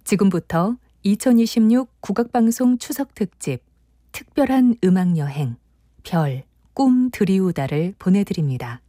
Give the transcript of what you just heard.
지금부터 2026 국악방송 추석특집 특별한 음악여행 별, 꿈 드리우다를 보내드립니다.